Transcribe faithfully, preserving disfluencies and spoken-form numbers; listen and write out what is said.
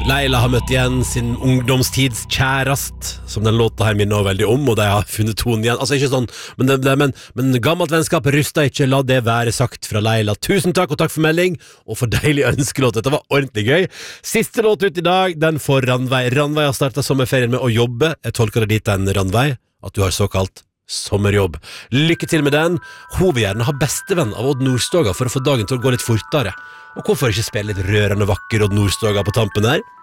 Leila har møtt igjen sin ungdomstids kjærast, som den låta her minner veldig om, og de har funnet tonen igjen. Altså ikke sånn, men, det, det, men, men gammelt vennskap ruster ikke, la det være sagt fra Leila. Tusen takk, og takk for melding, og for deilig ønskelåt. Dette var ordentlig gøy. Siste låt ut i dag, den får Ranveig. Ranveig har startet sommerferien med å jobbe. Jeg tolker det dit den, Ranveig, at du har såkalt sommerjobb. Lykke til med den. Hun vil gjerne ha bestevenn av Odd Nordstoga for å få dagen til å gå litt fortere. Og hvorfor ikke spille litt rørende vakker Odd Nordstoga på tampen her?